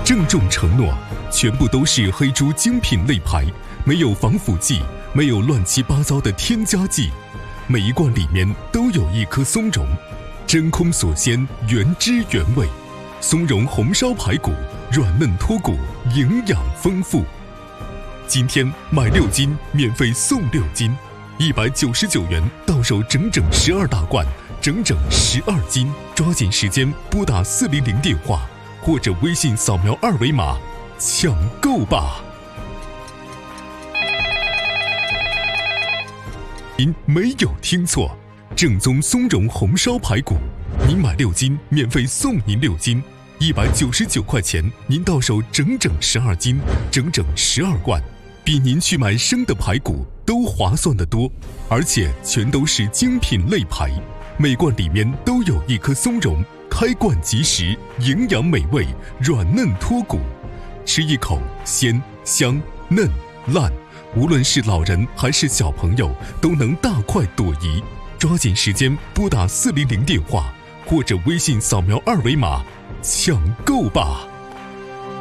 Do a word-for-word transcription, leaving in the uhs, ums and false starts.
郑重承诺，全部都是黑猪精品肋排，没有防腐剂，没有乱七八糟的添加剂，每一罐里面都有一颗松茸，真空锁鲜，原汁原味。松茸红烧排骨，软嫩脱骨，营养丰富。今天买六斤免费送六斤，一百九十九元到手整整十二大罐，整整十二斤。抓紧时间拨打四零零电话，或者微信扫描二维码抢购吧。您没有听错，正宗松茸红烧排骨，您买六斤免费送您六斤，一百九十九块钱，您到手整整十二斤，整整十二罐，比您去买生的排骨都划算得多，而且全都是精品肋排，每罐里面都有一颗松茸，开罐即食，营养美味，软嫩脱骨，吃一口鲜香嫩烂，无论是老人还是小朋友都能大快朵颐。抓紧时间拨打四零零电话，或者微信扫描二维码抢购吧。